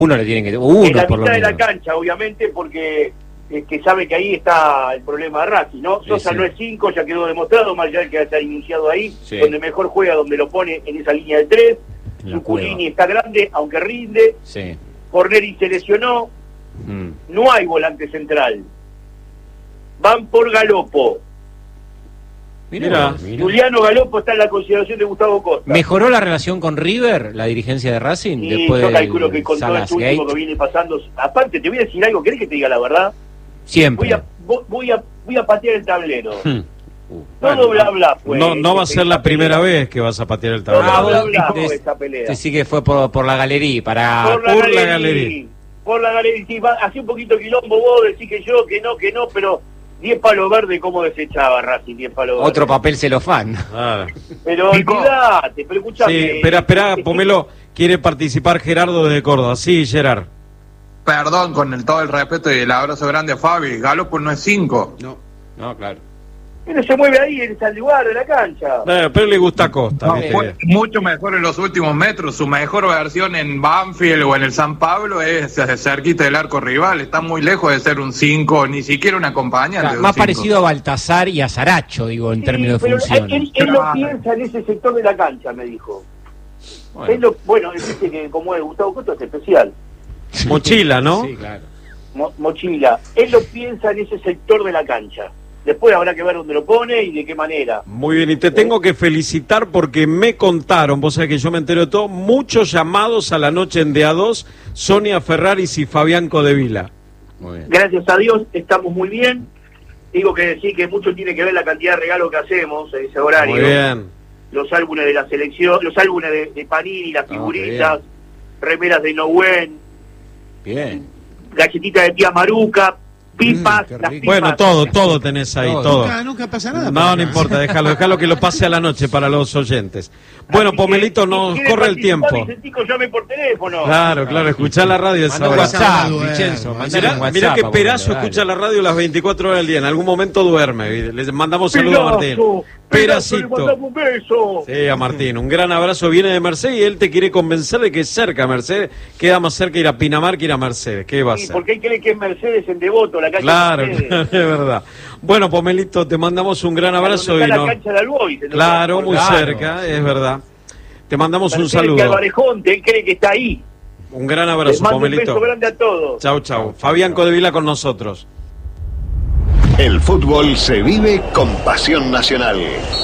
Uno le tienen que... en la mitad de la cancha, obviamente, porque que sabe que ahí está el problema de Racing, ¿no? Sosa no es 5, ya quedó demostrado, más allá de que está iniciado ahí, donde mejor juega, donde lo pone en esa línea de 3. Zuculini está grande, aunque rinde. Corneri se lesionó. No hay volante central. Van por Galopo. Mira. Juliano Galopo está en la consideración de Gustavo Costa. ¿Mejoró la relación con River, la dirigencia de Racing? Sí, después yo calculo que con todo esto último que viene pasando. Aparte, te voy a decir algo, ¿querés que te diga la verdad? Siempre. Voy a patear el tablero. Todo bla bla fue. No va a ser la primera vez que vas a patear el tablero. Todo bla bla fue esta pelea. Sí que fue por la galería, Por la galería. Sí, hace un poquito quilombo vos, decís que yo, que no, pero 10 palos verdes, ¿cómo desechaba Racing 10 palos verdes? Otro papel celofán. Pero olvidate, pero escuchame. Sí, espera, Pomelo, quiere participar Gerardo desde Córdoba. Sí, Gerard. Perdón, con todo el respeto y el abrazo grande a Fabi, Galopo no es 5. No, claro. Pero se mueve ahí, en ese lugar de la cancha. Pero le gusta Costa. Fue mucho mejor en los últimos metros. Su mejor versión en Banfield o en el San Pablo es cerquita del arco rival. Está muy lejos de ser un 5, ni siquiera un acompañante. Claro, más parecido a Baltasar y a Saracho, digo, en términos de función. Él lo piensa en ese sector de la cancha, me dijo. Bueno, dice que como es Gustavo Costa es especial. Mochila, ¿no? Sí, claro. Mochila. Él lo piensa en ese sector de la cancha. Después habrá que ver dónde lo pone y de qué manera. Muy bien, y te tengo que felicitar porque me contaron, vos sabés que yo me entero de todo, muchos llamados a la noche en DA2, Sonia Ferraris y Fabián Codevila. Muy bien. Gracias a Dios, estamos muy bien. Digo que sí, que mucho tiene que ver la cantidad de regalos que hacemos en ese horario. Muy bien. Los álbumes de la selección, los álbumes de Panini, las figuritas, remeras de Nowen. Bien. Galletita de tía Maruca. Pipas, las pipas. Bueno, todo tenés ahí, todo. Nunca pasa nada. No importa, déjalo que lo pase a la noche para los oyentes. Bueno, Pomelito, nos corre el tiempo. Llame por teléfono. Claro, escuchá la radio esa hora. Mirá que Perazo escucha la radio las 24 horas del día. En algún momento duerme. Les mandamos saludos a Martín. Peracito. Un beso. Sí, a Martín. Un gran abrazo. Viene de Mercedes y él te quiere convencer de que es cerca Mercedes. Queda más cerca ir a Pinamar que ir a Mercedes. ¿Qué va a hacer? Porque él cree que es Mercedes en Devoto, la calle. Claro, es verdad. Bueno, Pomelito, te mandamos un gran abrazo. La cancha de Alboy, claro, muy cerca, es verdad. Te mandamos un saludo. Alvarejonte, él cree que está ahí. Un gran abrazo, Pomelito. Un beso grande a todos. Chau. Fabián Codevila con nosotros. El fútbol se vive con pasión nacional.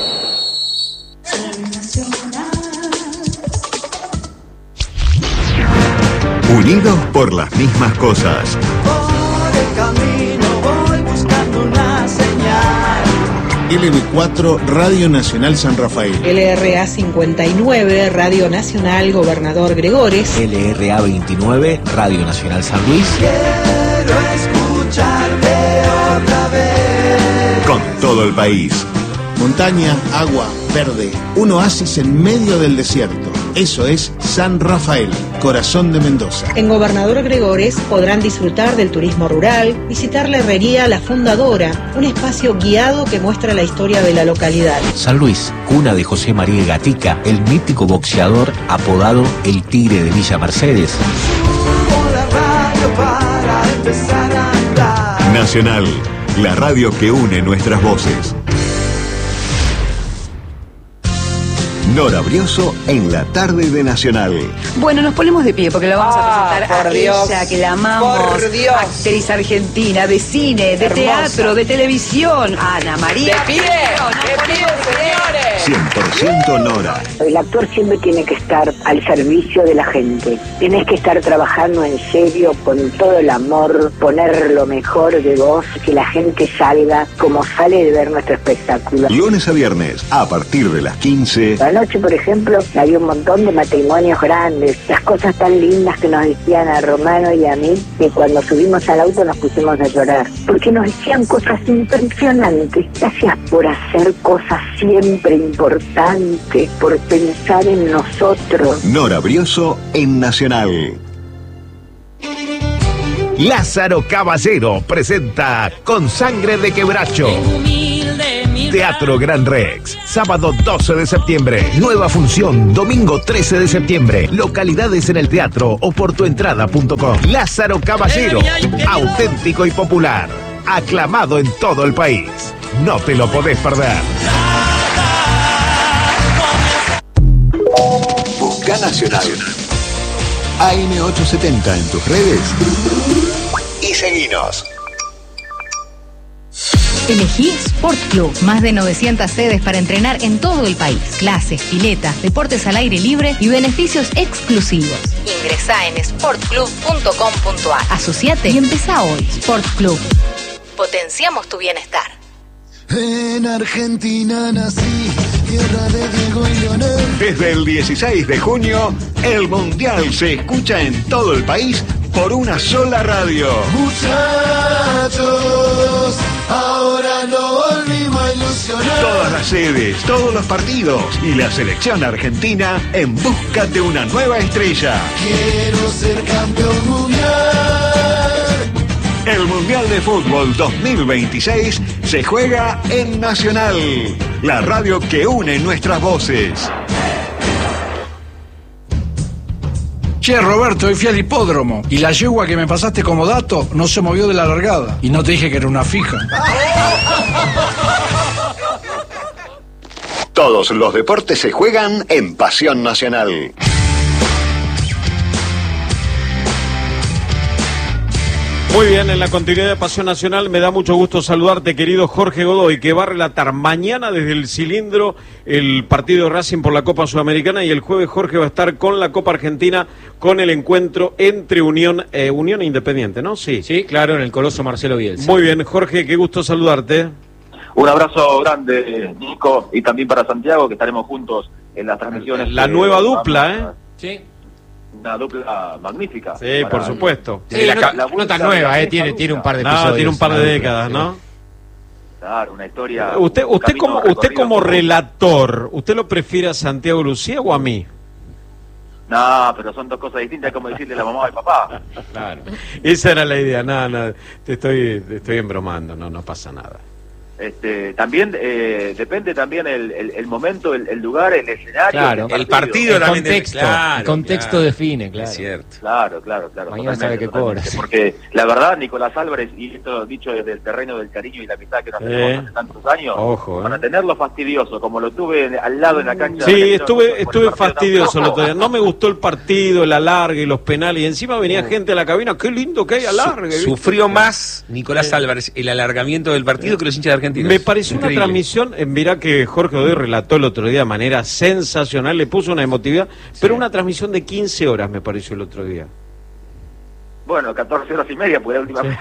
Unidos por las mismas cosas. Por el camino voy buscando una señal. LB4 Radio Nacional San Rafael. LRA 59 Radio Nacional Gobernador Gregores. LRA 29 Radio Nacional San Luis. Quiero escucharte otra vez. Con todo el país. Montaña, agua, verde, un oasis en medio del desierto. Eso es San Rafael, corazón de Mendoza. En Gobernador Gregores podrán disfrutar del turismo rural, visitar la herrería La Fundadora, un espacio guiado que muestra la historia de la localidad. San Luis, cuna de José María Gatica, el mítico boxeador apodado El Tigre de Villa Mercedes. Subo la radio para empezar a andar. Nacional, la radio que une nuestras voces. Nora Brioso en la tarde de Nacional. Bueno, nos ponemos de pie porque la vamos a presentar a Dios, ella, que la amamos. Por Dios. Actriz argentina, de cine, de teatro, de televisión. Ana María. ¡De pie! ¡De pie, señores! 100% Nora. El actor siempre tiene que estar al servicio de la gente. Tienes que estar trabajando en serio, con todo el amor, poner lo mejor de vos, que la gente salga como sale de ver nuestro espectáculo. Lunes a viernes, a partir de las 15. Anoche, por ejemplo, había un montón de matrimonios grandes, las cosas tan lindas que nos decían a Romano y a mí, que cuando subimos al auto nos pusimos a llorar, porque nos decían cosas impresionantes. Gracias por hacer cosas siempre importantes, por pensar en nosotros. Nora Brioso en Nacional. Lázaro Caballero presenta Con Sangre de Quebracho. Teatro Gran Rex, sábado 12 de septiembre. Nueva función, domingo 13 de septiembre. Localidades en el teatro o por tuentrada.com. Lázaro Caballero, auténtico y popular. Aclamado en todo el país. No te lo podés perder. Busca Nacional. AM870 en tus redes y seguinos. Elegí Sport Club. Más de 900 sedes para entrenar en todo el país. Clases, piletas, deportes al aire libre y beneficios exclusivos. Ingresá en sportclub.com.ar. Asociate y empezá hoy. Sport Club. Potenciamos tu bienestar. En Argentina nací, tierra de Diego y Leonel. Desde el 16 de junio, el Mundial se escucha en todo el país por una sola radio. Muchachos, ahora no volvimos a ilusionar. Todas las sedes, todos los partidos y la selección argentina en busca de una nueva estrella. Quiero ser campeón mundial. El Mundial de Fútbol 2026 se juega en Nacional, la radio que une nuestras voces. Che, Roberto, hoy fui al hipódromo y la yegua que me pasaste como dato no se movió de la largada. Y no te dije que era una fija. Todos los deportes se juegan en Pasión Nacional. Muy bien, en la continuidad de Pasión Nacional me da mucho gusto saludarte, querido Jorge Godoy, que va a relatar mañana desde el Cilindro el partido de Racing por la Copa Sudamericana, y el jueves Jorge va a estar con la Copa Argentina, con el encuentro entre Unión e Independiente, ¿no? Sí, claro, en el Coloso Marcelo Bielsa. Muy bien, Jorge, qué gusto saludarte. Un abrazo grande, Nico, y también para Santiago, que estaremos juntos en las transmisiones. La nueva dupla, ¿eh? Sí. Una dupla magnífica. Sí, por supuesto. Sí, no tan nueva, tiene un par de episodios. Tiene un par de décadas, ¿no? Claro, una historia. Usted como relator, ¿usted lo prefiere a Santiago Lucía o a mí? No, pero son dos cosas distintas, como decirle a la mamá y papá. Claro. Esa era la idea. No, te estoy embromando, no pasa nada. También depende también el momento, el lugar, el escenario, claro, el partido, el contexto define, claro. Es cierto. Claro. Mañana sabe qué cobra. Porque la verdad, Nicolás Álvarez, y esto dicho desde el terreno del cariño y la amistad que nos tenemos hace tantos años, para tenerlo fastidioso, como lo tuve al lado en la cancha. Sí, estuve fastidioso el otro día. No me gustó el partido, el alargue y los penales, y encima venía gente a la cabina. Qué lindo que hay alargue. Sufrió más Nicolás Álvarez el alargamiento del partido que los hinchas de Argentina. Me pareció una transmisión, mirá que Jorge Godoy relató el otro día de manera sensacional, le puso una emotividad, pero una transmisión de 15 horas me pareció el otro día. Bueno, 14 horas y media, pues la última vez.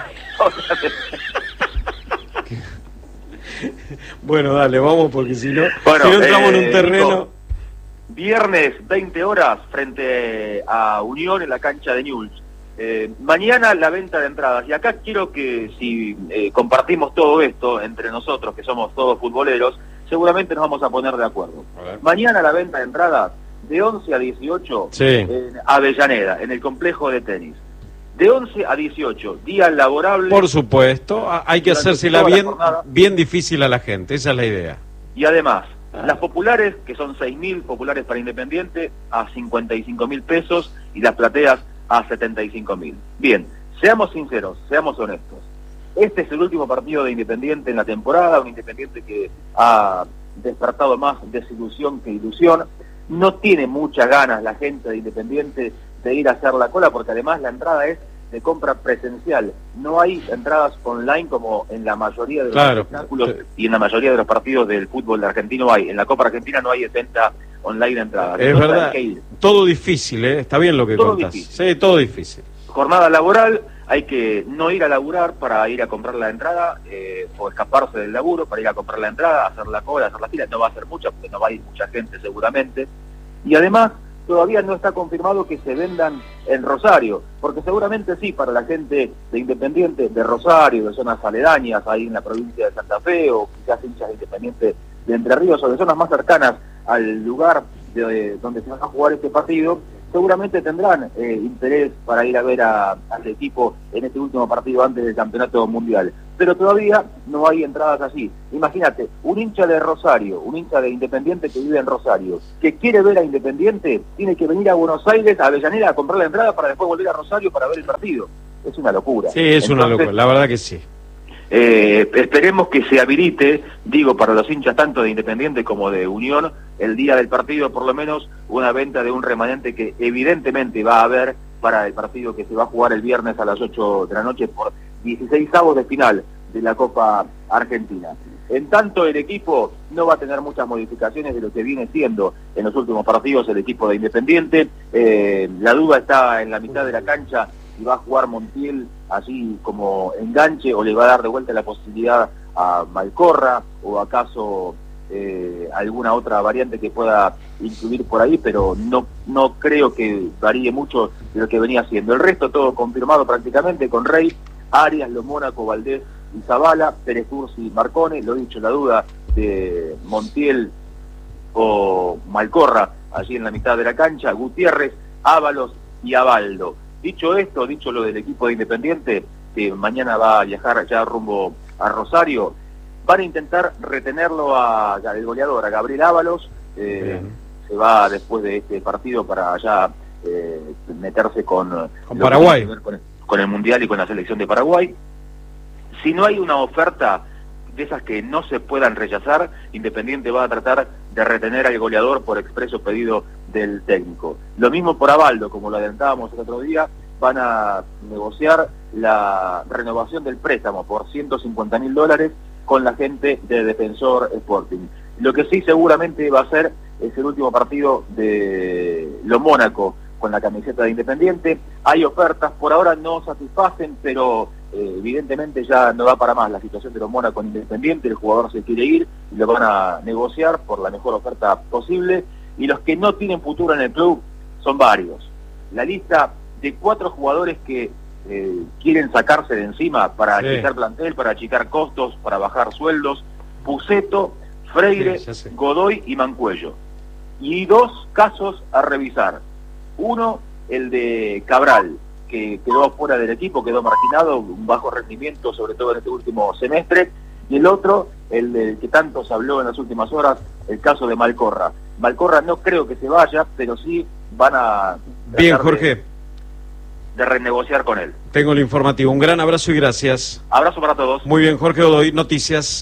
Bueno, dale, vamos, porque si no entramos en un terreno... Nico, viernes, 20 horas, frente a Unión en la cancha de Newell's. Mañana la venta de entradas, y acá quiero que si compartimos todo esto entre nosotros, que somos todos futboleros, seguramente nos vamos a poner de acuerdo. Mañana la venta de entradas de 11 a 18 en Avellaneda, en el complejo de tenis. De 11 a 18, día laborable. Por supuesto, hay que hacérsela bien difícil a la gente, esa es la idea. Y además, las populares, que son 6.000 populares para Independiente, a 55.000 pesos, y las plateas a 75.000. Bien, seamos sinceros, seamos honestos. Este es el último partido de Independiente en la temporada, un Independiente que ha despertado más desilusión que ilusión. No tiene muchas ganas la gente de Independiente de ir a hacer la cola, porque además la entrada es de compra presencial. No hay entradas online como en la mayoría de los espectáculos y en la mayoría de los partidos del fútbol argentino hay. En la Copa Argentina no hay venta online de entradas. Es verdad, todo difícil, está bien lo que contás. Sí, todo difícil. Jornada laboral, hay que no ir a laburar para ir a comprar la entrada, o escaparse del laburo para ir a comprar la entrada, hacer la cola, hacer la fila. No va a ser mucha, porque no va a ir mucha gente seguramente. Y además, todavía no está confirmado que se vendan en Rosario, porque seguramente sí, para la gente de Independiente, de Rosario, de zonas aledañas, ahí en la provincia de Santa Fe, o quizás hinchas de Independiente de Entre Ríos, o de zonas más cercanas al lugar donde se va a jugar este partido, seguramente tendrán interés para ir a ver al equipo en este último partido antes del campeonato mundial. Pero todavía no hay entradas así. Imagínate, un hincha de Rosario, un hincha de Independiente que vive en Rosario, que quiere ver a Independiente, tiene que venir a Buenos Aires, a Avellaneda, a comprar la entrada para después volver a Rosario para ver el partido. Es una locura. Sí, es una locura, la verdad que sí. Esperemos que se habilite, digo, para los hinchas tanto de Independiente como de Unión, el día del partido por lo menos una venta de un remanente que evidentemente va a haber para el partido que se va a jugar el viernes a las 8 de la noche por 16avos de final de la Copa Argentina. En tanto, el equipo no va a tener muchas modificaciones de lo que viene siendo en los últimos partidos el equipo de Independiente. La duda está en la mitad de la cancha si va a jugar Montiel así como enganche o le va a dar de vuelta la posibilidad a Malcorra o acaso alguna otra variante que pueda incluir por ahí, pero no creo que varíe mucho de lo que venía haciendo. El resto todo confirmado prácticamente con Rey, Arias, Lo Mónaco, Valdés y Zavala, Pérez Ursi, Marcone, lo dicho, la duda de Montiel o Malcorra allí en la mitad de la cancha, Gutiérrez, Ábalos y Abaldo. Dicho esto, dicho lo del equipo de Independiente, que mañana va a viajar ya rumbo a Rosario, van a intentar retenerlo al goleador, a Gabriel Ábalos, se va después de este partido para allá meterse con Paraguay, con el Mundial y con la selección de Paraguay. Si no hay una oferta de esas que no se puedan rechazar, Independiente va a tratar de retener al goleador por expreso pedido del técnico. Lo mismo por Abaldo, como lo adelantábamos el otro día, van a negociar la renovación del préstamo por $150.000 con la gente de Defensor Sporting. Lo que sí seguramente va a ser es el último partido de Lo Mónaco con la camiseta de Independiente. Hay ofertas, por ahora no satisfacen, pero evidentemente ya no da para más la situación de Lo Mónaco con Independiente. El jugador se quiere ir y lo van a negociar por la mejor oferta posible. Y los que no tienen futuro en el club son varios. La lista de 4 jugadores que quieren sacarse de encima para achicar plantel, para achicar costos, para bajar sueldos: Puceto, Freire, Godoy y Mancuello. Y 2 casos a revisar. Uno, el de Cabral, que quedó fuera del equipo, quedó marginado, un bajo rendimiento, sobre todo en este último semestre. Y el otro, el del que tanto se habló en las últimas horas, el caso de Malcorra. Malcorra no creo que se vaya, pero sí van a... Bien, Jorge. De renegociar con él. Tengo el informativo. Un gran abrazo y gracias. Abrazo para todos. Muy bien, Jorge Godoy, noticias.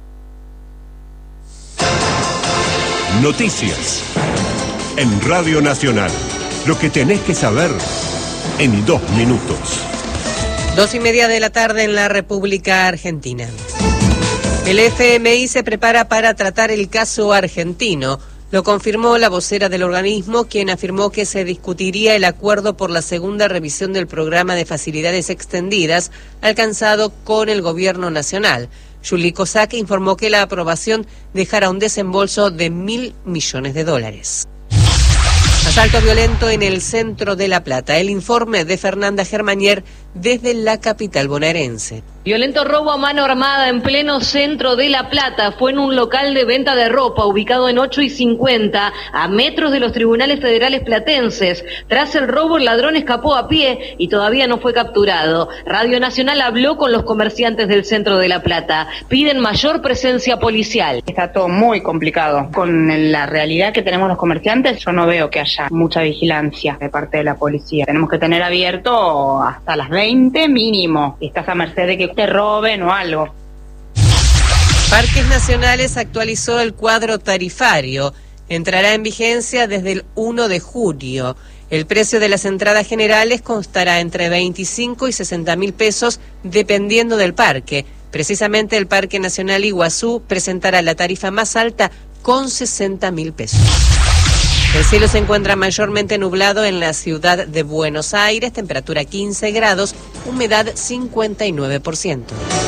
Noticias. En Radio Nacional. Lo que tenés que saber en 2 minutos. 2:30 de la tarde en la República Argentina. El FMI se prepara para tratar el caso argentino. Lo confirmó la vocera del organismo, quien afirmó que se discutiría el acuerdo por la segunda revisión del programa de facilidades extendidas alcanzado con el gobierno nacional. Julie Cossack informó que la aprobación dejará un desembolso de $1.000 millones. Asalto violento en el centro de La Plata. El informe de Fernanda Germanier desde la capital bonaerense. Violento robo a mano armada en pleno centro de La Plata. Fue en un local de venta de ropa ubicado en 8 y 50, a metros de los tribunales federales platenses. Tras el robo, el ladrón escapó a pie y todavía no fue capturado. Radio Nacional habló con los comerciantes del centro de La Plata. Piden mayor presencia policial. Está todo muy complicado. Con la realidad que tenemos los comerciantes, yo no veo que haya mucha vigilancia de parte de la policía. Tenemos que tener abierto hasta las 20 mínimo. Estás a merced de que te roben o algo. Parques Nacionales actualizó el cuadro tarifario. Entrará en vigencia desde el 1 de junio. El precio de las entradas generales constará entre 25 y 60.000 pesos dependiendo del parque. Precisamente el Parque Nacional Iguazú presentará la tarifa más alta con 60.000 pesos. El cielo se encuentra mayormente nublado en la ciudad de Buenos Aires, temperatura 15 grados, humedad 59%.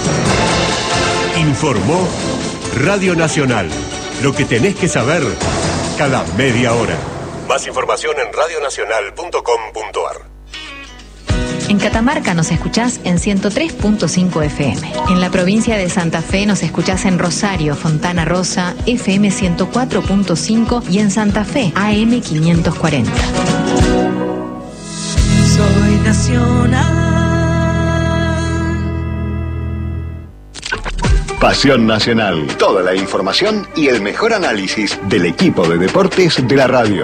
Informó Radio Nacional. Lo que tenés que saber cada media hora. Más información en radionacional.com.ar. En Catamarca nos escuchás en 103.5 FM. En la provincia de Santa Fe nos escuchás en Rosario, Fontana Rosa, FM 104.5 y en Santa Fe, AM 540. Nacional. Pasión Nacional. Toda la información y el mejor análisis del equipo de deportes de la radio.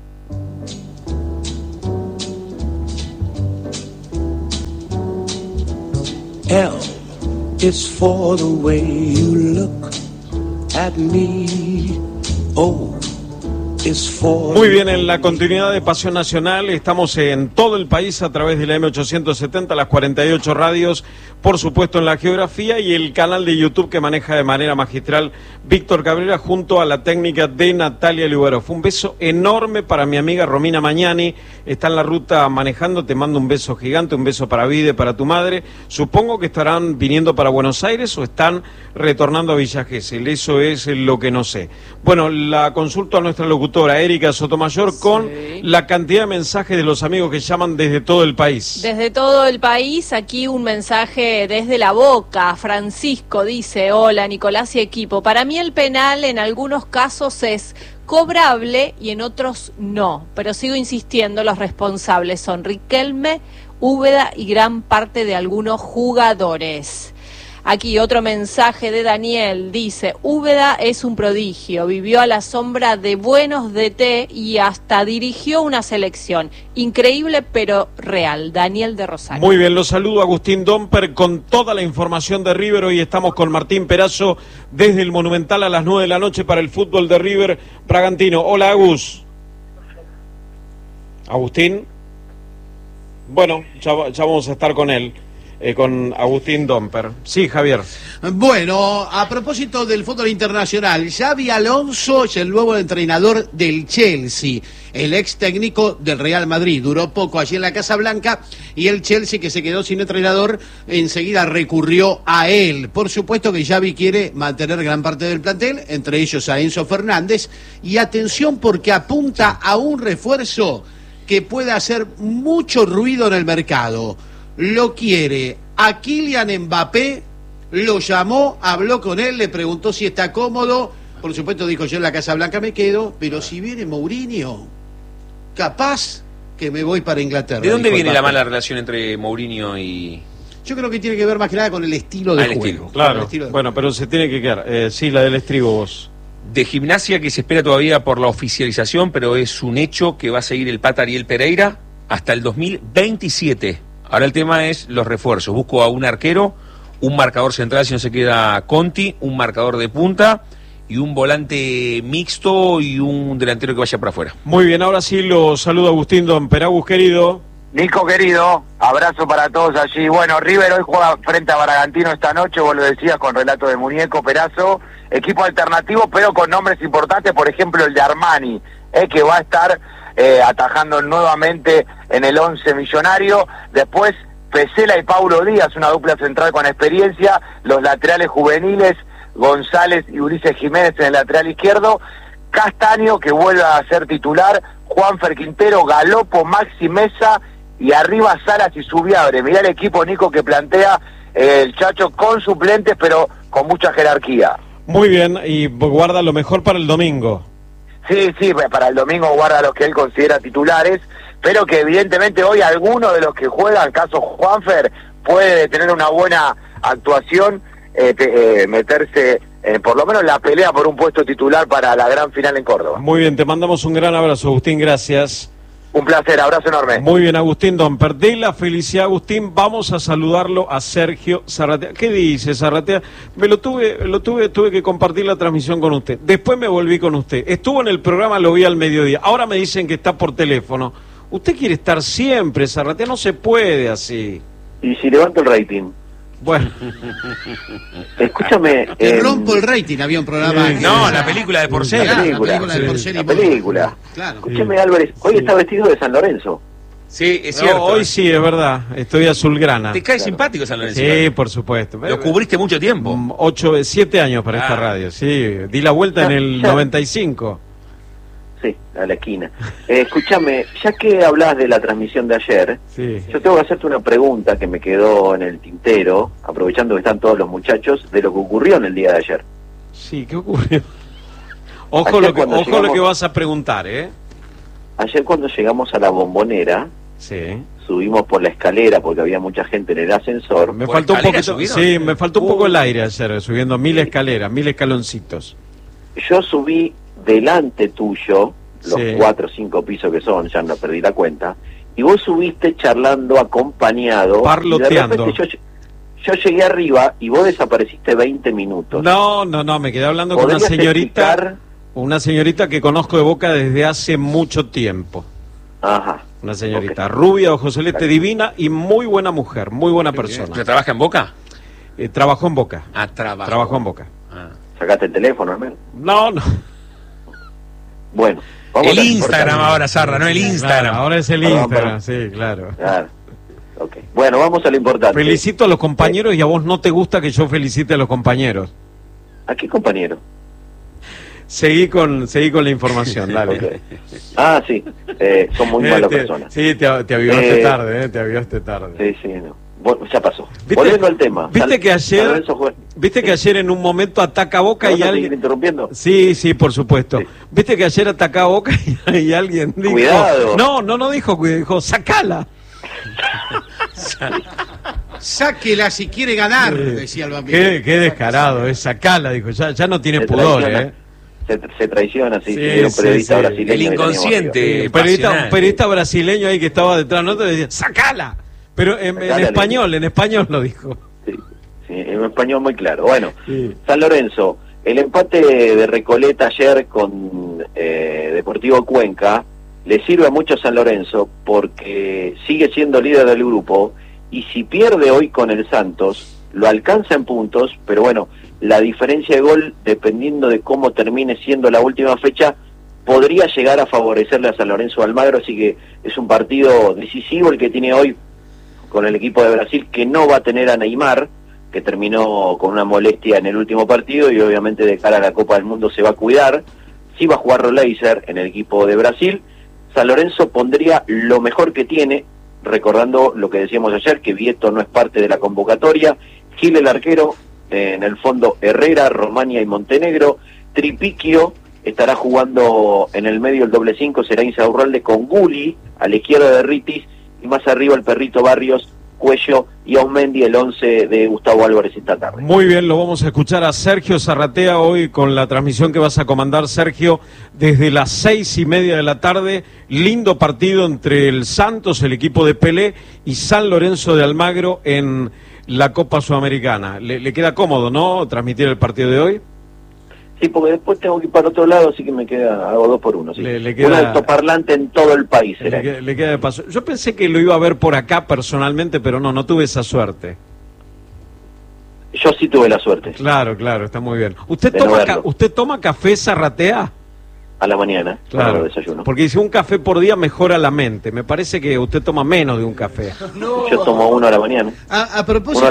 L is for the way you look at me. O is for... Muy bien, en la continuidad de Pasión Nacional estamos en todo el país a través de la M870, las 48 radios, por supuesto en la geografía y el canal de YouTube que maneja de manera magistral Víctor Cabrera junto a la técnica de Natalia Lugaro. Un beso enorme para mi amiga Romina Mañani, está en la ruta manejando, te mando un beso gigante, un beso para Vide, para tu madre. Supongo que estarán viniendo para Buenos Aires o están retornando a Villa Gesell, eso es lo que no sé. Bueno, la consulto a nuestra locutora Erika Sotomayor con la cantidad de mensajes de los amigos que llaman desde todo el país. Desde todo el país, aquí un mensaje desde La Boca. Francisco dice: hola Nicolás y equipo, para mí el penal en algunos casos es cobrable y en otros no, pero sigo insistiendo, los responsables son Riquelme, Úbeda y gran parte de algunos jugadores. Aquí otro mensaje de Daniel, dice: Úbeda es un prodigio, vivió a la sombra de buenos DT y hasta dirigió una selección. Increíble pero real. Daniel de Rosario. Muy bien, los saludo Agustín Domper con toda la información de River. Hoy estamos con Martín Perazo desde el Monumental a las 9 de la noche para el fútbol de River Bragantino. Hola Agus. Agustín. Bueno, ya vamos a estar con él. Con Agustín Domper. Sí, Javier. Bueno, a propósito del fútbol internacional, Xabi Alonso es el nuevo entrenador del Chelsea, el ex técnico del Real Madrid. Duró poco allí en la Casa Blanca y el Chelsea, que se quedó sin entrenador, enseguida recurrió a él. Por supuesto que Xavi quiere mantener gran parte del plantel, entre ellos a Enzo Fernández, y atención porque apunta a un refuerzo que puede hacer mucho ruido en el mercado. Lo quiere a Kylian Mbappé, lo llamó, habló con él, le preguntó si está cómodo. Por supuesto dijo: yo en la Casa Blanca me quedo, pero si viene Mourinho, capaz que me voy para Inglaterra. ¿De dónde viene la mala relación entre Mourinho y...? Yo creo que tiene que ver más que nada con el estilo de juego. Estilo. Claro, bueno, pero se tiene que quedar. Sí, la del estribo vos. De Gimnasia, que se espera todavía por la oficialización, pero es un hecho que va a seguir el Pata Ariel Pereira hasta el 2027. Ahora el tema es los refuerzos. Busco a un arquero, un marcador central si no se queda Conti, un marcador de punta y un volante mixto y un delantero que vaya para afuera. Muy bien, ahora sí lo saludo Agustín Domper. Agus, querido. Nico, querido, abrazo para todos allí. Bueno, River hoy juega frente a Bragantino esta noche, vos lo decías, con relato de Muñeco, Perazo, equipo alternativo, pero con nombres importantes, por ejemplo el de Armani, que va a estar atajando nuevamente en el 11 millonario. Después Pesela y Paulo Díaz, una dupla central con experiencia. Los laterales juveniles, González y Ulises Jiménez en el lateral izquierdo. Castaño, que vuelve a ser titular. Juanfer Quintero, Galopo, Maxi Mesa y arriba Salas y Subiabre. Mirá el equipo, Nico, que plantea el Chacho con suplentes, pero con mucha jerarquía. Muy bien, y guarda lo mejor para el domingo. Sí, para el domingo guarda los que él considera titulares, pero que evidentemente hoy alguno de los que juegan, caso Juanfer, puede tener una buena actuación, meterse por lo menos en la pelea por un puesto titular para la gran final en Córdoba. Muy bien, te mandamos un gran abrazo, Agustín, gracias. Un placer, abrazo enorme. Muy bien, Agustín Domper. De la felicidad, Agustín, vamos a saludarlo a Sergio Zarratea. ¿Qué dice Zarratea? Tuve que compartir la transmisión con usted. Después me volví con usted. Estuvo en el programa, lo vi al mediodía. Ahora me dicen que está por teléfono. Usted quiere estar siempre, Zarratea, no se puede así. ¿Y si levanto el rating? Bueno. Escúchame. Te rompo el rating, había un programa. No, la película de Porcel. La película. Claro. Escúchame, Álvarez, hoy está vestido de San Lorenzo. Sí, es cierto. Hoy sí, es verdad. Estoy azulgrana. ¿Te cae simpático San Lorenzo? Sí, por supuesto. Lo cubriste mucho tiempo. 7 años para esta radio, sí. Di la vuelta en el 95. Sí, a la esquina. Escúchame, ya que hablas de la transmisión de ayer, yo tengo que hacerte una pregunta que me quedó en el tintero, aprovechando que están todos los muchachos, de lo que ocurrió en el día de ayer. Sí, ¿qué ocurrió? Ojo lo que vas a preguntar, ¿eh? Ayer cuando llegamos a la Bombonera, subimos por la escalera porque había mucha gente en el ascensor. Me faltó un poquito, sí, me faltó un poco el aire ayer, subiendo 1000 escaleras, 1000 escaloncitos. Yo subí delante tuyo, los 4 o 5 pisos que son, ya no perdí la cuenta, y vos subiste charlando, acompañado, parloteando. Y de repente yo llegué arriba y vos desapareciste 20 minutos. No, me quedé hablando con una señorita que conozco de Boca desde hace mucho tiempo. Ajá. Una señorita rubia, ojos celeste, divina y muy buena mujer, muy buena persona. ¿Pero trabaja en Boca? Trabajó en Boca. Trabajó en Boca. ¿Sacaste el teléfono, hermano? No. Bueno. El Instagram ahora, Sarra, no el Instagram. Claro, ahora es el Instagram, sí, claro. Okay. Bueno, vamos a lo importante. Felicito a los compañeros y a vos no te gusta que yo felicite a los compañeros. ¿A qué compañero? Seguí con la información, dale. Okay. Sí, son muy malas personas. Sí, te avivaste tarde, te avivaste tarde. Sí, no. Bueno, ya pasó. Volviendo al tema. ¿Viste que ayer en un momento ataca a Boca y alguien... interrumpiendo? Sí, por supuesto. Sí. ¿Viste que ayer ataca a Boca y alguien dijo... Cuidado. No dijo, dijo, sacala. Sáquela si quiere ganar, decía el bambino. Qué descarado, sacala, dijo, ya no tiene pudor, Se traiciona, sí, un periodista brasileño. El inconsciente. Un periodista brasileño ahí que estaba detrás, ¿no? Te decía, ¡sacala! Pero en español lo dijo. Sí, en español muy claro. Bueno, San Lorenzo, el empate de Recoleta ayer con Deportivo Cuenca le sirve mucho a San Lorenzo porque sigue siendo líder del grupo y si pierde hoy con el Santos, lo alcanza en puntos, pero bueno, la diferencia de gol, dependiendo de cómo termine siendo la última fecha, podría llegar a favorecerle a San Lorenzo Almagro, así que es un partido decisivo el que tiene hoy con el equipo de Brasil, que no va a tener a Neymar, que terminó con una molestia en el último partido y obviamente de cara a la Copa del Mundo se va a cuidar. Sí va a jugar Roleiser en el equipo de Brasil. San Lorenzo pondría lo mejor que tiene, recordando lo que decíamos ayer, que Vieto no es parte de la convocatoria, Gil el arquero, en el fondo Herrera, Romania y Montenegro, Tripiquio estará jugando en el medio el doble 5, será Insaurralde con Guli, a la izquierda de Ritis, y más arriba el Perrito Barrios, Cuello y Aumendi, el 11 de Gustavo Álvarez esta tarde. Muy bien, lo vamos a escuchar a Sergio Zarratea hoy con la transmisión que vas a comandar, Sergio, desde las 6:30 de la tarde. Lindo partido entre el Santos, el equipo de Pelé, y San Lorenzo de Almagro en la Copa Sudamericana. ¿Le queda cómodo, no, transmitir el partido de hoy? Sí, porque después tengo que ir para otro lado, así que me queda, hago 2 por 1. ¿Sí? Le queda, un altoparlante en todo el país. Le queda de paso. Yo pensé que lo iba a ver por acá personalmente, pero no tuve esa suerte. Yo sí tuve la suerte. Claro, está muy bien. ¿Usted toma café Zarratea? A la mañana, claro, desayuno. Porque dice un café por día mejora la mente. Me parece que usted toma menos de un café. No. Yo tomo 1 a la mañana. A propósito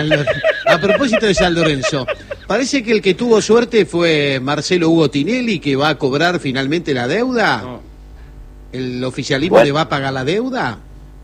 de San Lorenzo, parece que el que tuvo suerte fue Marcelo Hugo Tinelli, que va a cobrar finalmente la deuda. No. ¿El oficialismo le va a pagar la deuda?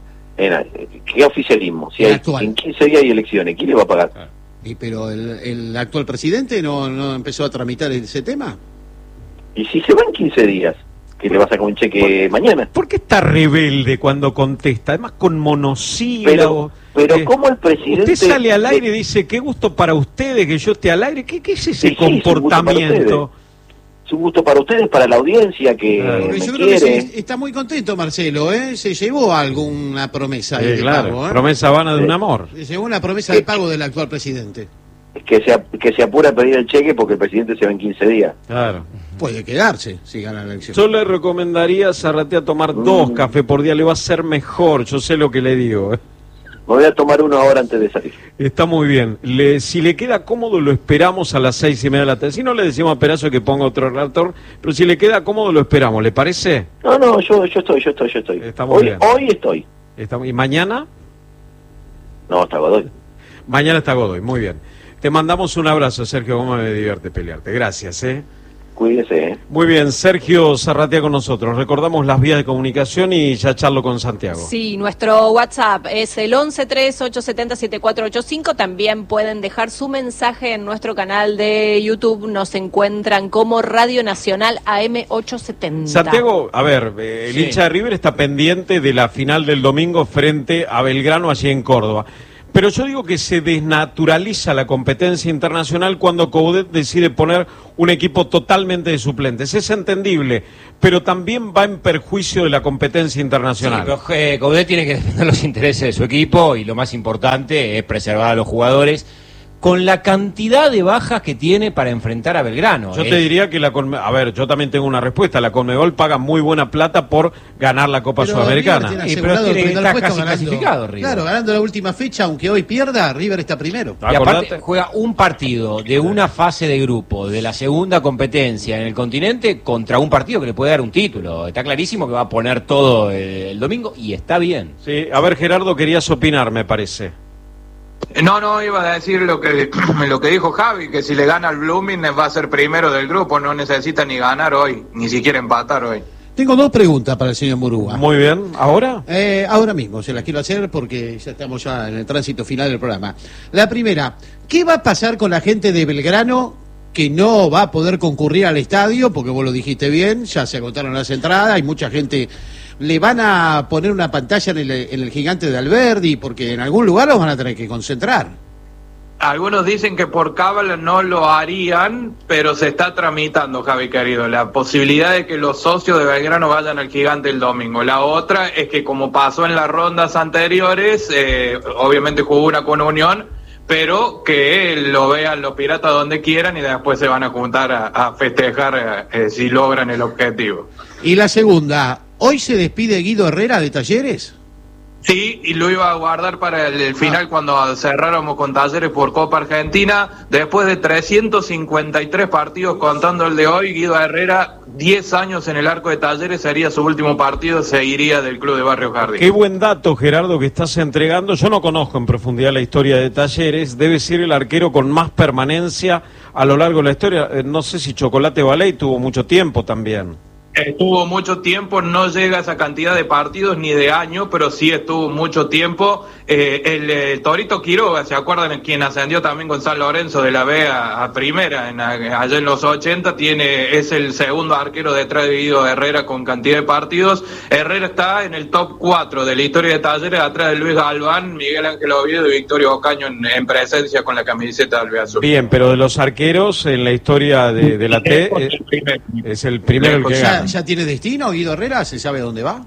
¿Qué oficialismo? Si hay, en 15 días hay elecciones, ¿quién le va a pagar? Pero el actual presidente no empezó a tramitar ese tema. Y si se va en 15 días, que le va a sacar un cheque mañana. ¿Por qué está rebelde cuando contesta? Además con monosílabos. Pero ¿cómo el presidente... Usted sale al aire y dice, qué gusto para ustedes que yo esté al aire. ¿Qué es ese comportamiento? Es un gusto para ustedes, para la audiencia que yo creo que está muy contento Marcelo, se llevó alguna promesa de pago. Promesa vana de un amor. Se llevó una promesa de pago del actual presidente. Que se apura a pedir el cheque porque el presidente se va en 15 días. Claro. Puede quedarse si gana la elección. Yo le recomendaría a Zarratea tomar 2 cafés por día, le va a ser mejor, yo sé lo que le digo. Me voy a tomar 1 ahora antes de salir. Está muy bien. Si le queda cómodo, lo esperamos a las 6:30 de la tarde. Si no, le decimos a Perazo que ponga otro relator, pero si le queda cómodo, lo esperamos. ¿Le parece? No, yo estoy. Está muy bien. Hoy estoy. ¿Y mañana? No, está Godoy. Mañana está Godoy, muy bien. Te mandamos un abrazo, Sergio, cómo me divierte pelearte. Gracias, Cuídese. Muy bien, Sergio Zarratea con nosotros. Recordamos las vías de comunicación y ya charlo con Santiago. Sí, nuestro WhatsApp es el 1138707485. También pueden dejar su mensaje en nuestro canal de YouTube. Nos encuentran como Radio Nacional AM870. Santiago, a ver, el hincha de River está pendiente de la final del domingo frente a Belgrano allí en Córdoba. Pero yo digo que se desnaturaliza la competencia internacional cuando Coudet decide poner un equipo totalmente de suplentes. Es entendible, pero también va en perjuicio de la competencia internacional. Sí, pero Coudet tiene que defender los intereses de su equipo y lo más importante es preservar a los jugadores con la cantidad de bajas que tiene para enfrentar a Belgrano. Yo te diría que a ver, yo también tengo una respuesta. La Conmebol paga muy buena plata por ganar la Copa Sudamericana. Pero tiene que estar casi clasificado, River. Claro, ganando la última fecha, aunque hoy pierda, River está primero. Y aparte juega un partido de una fase de grupo de la segunda competencia en el continente contra un partido que le puede dar un título. Está clarísimo que va a poner todo el domingo y está bien. Sí, a ver, Gerardo, querías opinar, me parece. No, iba a decir lo que dijo Javi, que si le gana al Blooming va a ser primero del grupo, no necesita ni ganar hoy, ni siquiera empatar hoy. Tengo dos preguntas para el señor Murúa. Muy bien, ¿ahora? Ahora mismo, se las quiero hacer porque ya estamos en el tránsito final del programa. La primera, ¿qué va a pasar con la gente de Belgrano que no va a poder concurrir al estadio? Porque vos lo dijiste bien, ya se agotaron las entradas, hay mucha gente... ¿Le van a poner una pantalla en el gigante de Alberdi? Porque en algún lugar los van a tener que concentrar. Algunos dicen que por cábala no lo harían, pero se está tramitando, Javi querido, la posibilidad de que los socios de Belgrano vayan al gigante el domingo. La otra es que, como pasó en las rondas anteriores, obviamente jugó una con Unión, pero que lo vean los piratas donde quieran y después se van a juntar a festejar si logran el objetivo. Y la segunda... ¿Hoy se despide Guido Herrera de Talleres? Sí, y lo iba a guardar para el final cuando cerráramos con Talleres por Copa Argentina. Después de 353 partidos, contando el de hoy, Guido Herrera, 10 años en el arco de Talleres, sería su último partido, se iría del club de Barrio Jardín. Qué buen dato, Gerardo, que estás entregando. Yo no conozco en profundidad la historia de Talleres. Debe ser el arquero con más permanencia a lo largo de la historia. No sé si Chocolate Baley tuvo mucho tiempo también. Estuvo mucho tiempo, no llega a esa cantidad de partidos ni de años, pero sí estuvo mucho tiempo. El Torito Quiroga, ¿se acuerdan? Quien ascendió también con San Lorenzo de la B a primera allá en los 80, es el segundo arquero detrás de Guido Herrera con cantidad de partidos. Herrera está en el top 4 de la historia de Talleres, atrás de Luis Galván, Miguel Ángel Oviedo y Victorio Ocaño en presencia con la camiseta de Albiazul. Bien, pero de los arqueros en la historia de la T es el primero el que gana. ¿Ya tiene destino Guido Herrera? ¿Se sabe dónde va?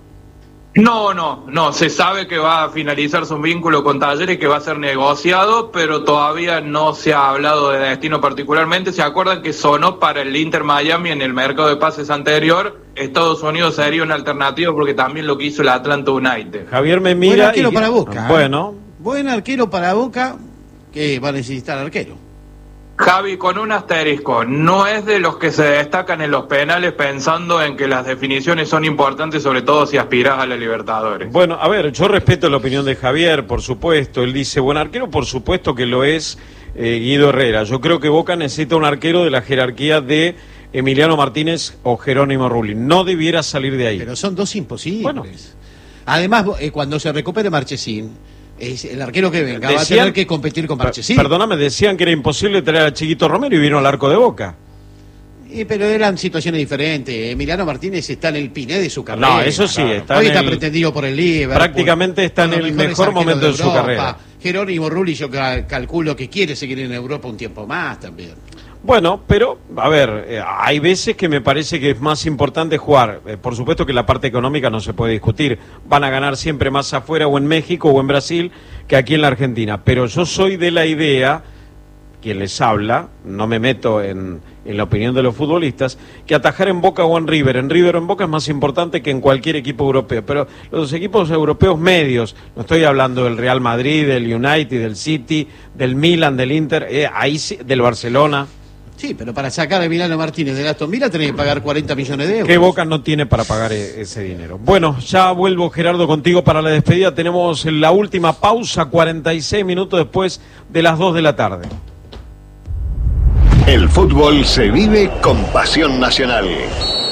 No, se sabe que va a finalizar su vínculo con Talleres, que va a ser negociado, pero todavía no se ha hablado de destino particularmente. ¿Se acuerdan que sonó para el Inter Miami en el mercado de pases anterior? Estados Unidos sería una alternativa porque también lo que hizo el Atlanta United. Javier me mira. Buen arquero para Boca. Bueno. Buen arquero para Boca, que va a necesitar arquero. Javi, con un asterisco, no es de los que se destacan en los penales pensando en que las definiciones son importantes, sobre todo si aspirás a la Libertadores. Bueno, a ver, yo respeto la opinión de Javier, por supuesto. Él dice, buen arquero, por supuesto que lo es Guido Herrera. Yo creo que Boca necesita un arquero de la jerarquía de Emiliano Martínez o Jerónimo Rulli. No debiera salir de ahí. Pero son dos imposibles. Bueno. Además, cuando se recupere Marchesín, es el arquero que venga va a tener que competir con Marchesín. Perdóname, decían que era imposible traer a Chiquito Romero y vino al arco de Boca. Pero eran situaciones diferentes. Emiliano Martínez está en el piné de su carrera. No, eso sí. Hoy está pretendido por el Liverpool. Prácticamente está en el mejor momento de su carrera. Jerónimo Rulli, yo calculo que quiere seguir en Europa un tiempo más también. Bueno, pero, a ver, hay veces que me parece que es más importante jugar. Por supuesto que la parte económica no se puede discutir. Van a ganar siempre más afuera o en México o en Brasil que aquí en la Argentina. Pero yo soy de la idea, quien les habla, no me meto en la opinión de los futbolistas, que atajar en Boca o en River o en Boca es más importante que en cualquier equipo europeo. Pero los equipos europeos medios, no estoy hablando del Real Madrid, del United, del City, del Milan, del Inter, ahí sí, del Barcelona. Sí, pero para sacar a Emiliano Martínez de Aston Villa tenés que pagar 40 millones de euros. ¿Qué Boca no tiene para pagar ese dinero? Bueno, ya vuelvo, Gerardo, contigo para la despedida. Tenemos la última pausa, 46 minutos después de las 2 de la tarde. El fútbol se vive con pasión nacional.